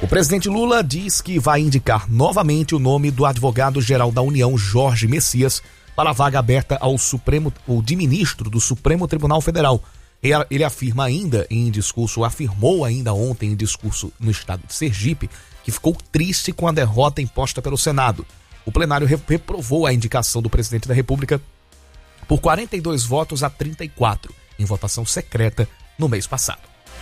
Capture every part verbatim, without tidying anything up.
presidente Lula diz que vai indicar novamente o nome do advogado-geral da União, Jorge Messias, para a vaga aberta ao Supremo, ou de ministro do Supremo Tribunal Federal. Ele afirma ainda em discurso, afirmou ainda ontem em discurso no estado de Sergipe, que ficou triste com a derrota imposta pelo Senado. O plenário reprovou a indicação do presidente da República por quarenta e dois votos a trinta e quatro, em votação secreta no mês passado.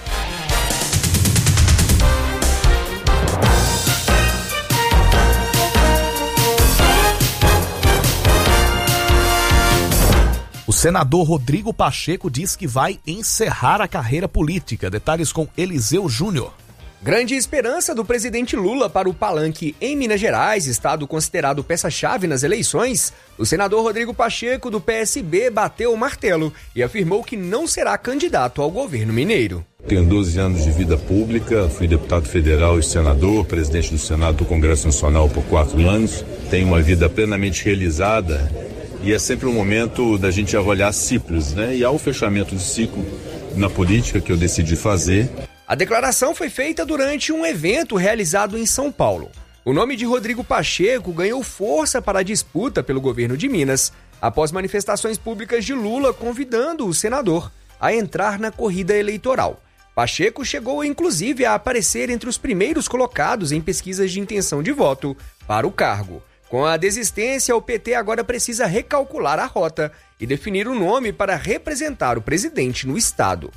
O senador Rodrigo Pacheco diz que vai encerrar a carreira política. Detalhes com Eliseu Júnior. Grande esperança do presidente Lula para o palanque em Minas Gerais, estado considerado peça-chave nas eleições. O senador Rodrigo Pacheco, do P S B, bateu o martelo e afirmou que não será candidato ao governo mineiro. Tenho doze anos de vida pública, fui deputado federal e senador, presidente do Senado do Congresso Nacional por quatro anos. Tenho uma vida plenamente realizada e é sempre um momento da gente avaliar ciclos, né? E há o fechamento de ciclo na política que eu decidi fazer. A declaração foi feita durante um evento realizado em São Paulo. O nome de Rodrigo Pacheco ganhou força para a disputa pelo governo de Minas, após manifestações públicas de Lula convidando o senador a entrar na corrida eleitoral. Pacheco chegou inclusive a aparecer entre os primeiros colocados em pesquisas de intenção de voto para o cargo. Com a desistência, o P T agora precisa recalcular a rota e definir o nome para representar o presidente no estado.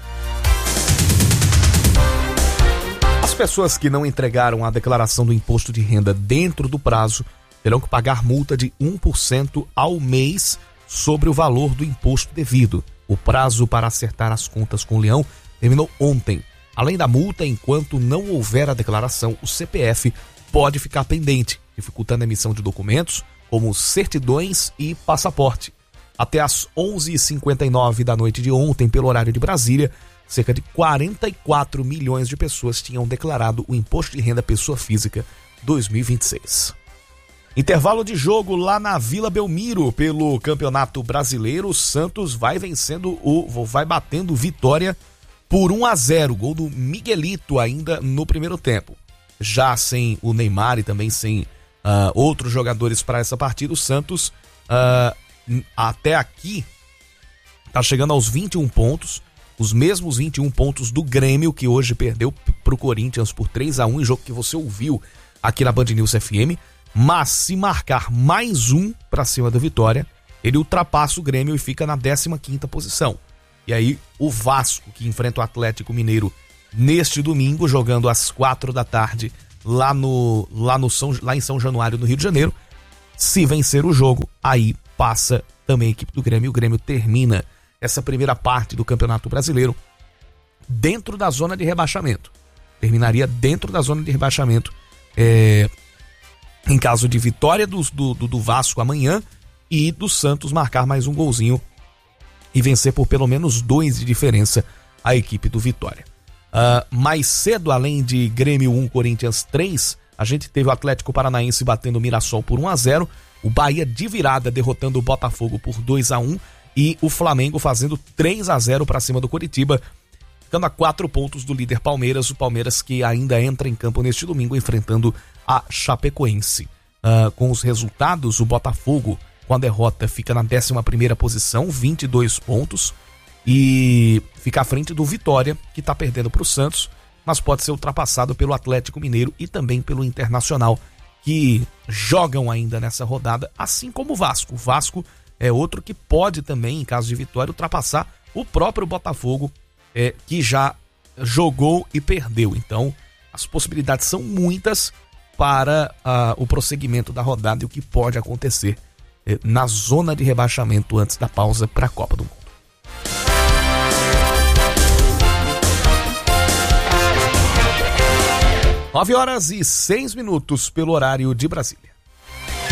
As pessoas que não entregaram a declaração do imposto de renda dentro do prazo terão que pagar multa de um por cento ao mês sobre o valor do imposto devido. O prazo para acertar as contas com o Leão terminou ontem. Além da multa, enquanto não houver a declaração, o C P F pode ficar pendente, dificultando a emissão de documentos como certidões e passaporte. Até às onze e cinquenta e nove da noite de ontem, pelo horário de Brasília, cerca de quarenta e quatro milhões de pessoas tinham declarado o Imposto de Renda Pessoa Física dois mil e vinte e seis. Intervalo de jogo lá na Vila Belmiro pelo Campeonato Brasileiro. O Santos vai vencendo, o vai batendo Vitória por um a zero. Gol do Miguelito ainda no primeiro tempo. Já sem o Neymar e também sem uh, outros jogadores para essa partida, o Santos uh, até aqui está chegando aos vinte e um pontos. Os mesmos vinte e um pontos do Grêmio, que hoje perdeu para o Corinthians por três a um, em jogo que você ouviu aqui na Band News F M. Mas se marcar mais um para cima da Vitória, ele ultrapassa o Grêmio e fica na décima quinta posição. E aí o Vasco, que enfrenta o Atlético Mineiro neste domingo, jogando às quatro da tarde lá, no, lá, no São, lá em São Januário, no Rio de Janeiro, se vencer o jogo, aí passa também a equipe do Grêmio. O Grêmio termina essa primeira parte do Campeonato Brasileiro dentro da zona de rebaixamento. Terminaria dentro da zona de rebaixamento é, em caso de vitória do, do, do Vasco amanhã e do Santos marcar mais um golzinho e vencer por pelo menos dois de diferença a equipe do Vitória. Uh, mais cedo, além de Grêmio um, Corinthians três, a gente teve o Atlético Paranaense batendo o Mirassol por um a zero, o Bahia de virada derrotando o Botafogo por dois a um e o Flamengo fazendo três a zero para cima do Coritiba, ficando a quatro pontos do líder Palmeiras, o Palmeiras que ainda entra em campo neste domingo enfrentando a Chapecoense. Uh, com os resultados, o Botafogo com a derrota fica na décima primeira posição, vinte e dois pontos, e fica à frente do Vitória, que está perdendo para o Santos, mas pode ser ultrapassado pelo Atlético Mineiro e também pelo Internacional, que jogam ainda nessa rodada, assim como o Vasco. O Vasco é outro que pode também, em caso de vitória, ultrapassar o próprio Botafogo, é, que já jogou e perdeu. Então, as possibilidades são muitas para uh, o prosseguimento da rodada e o que pode acontecer é, na zona de rebaixamento antes da pausa para a Copa do Mundo. nove horas e seis minutos pelo horário de Brasília.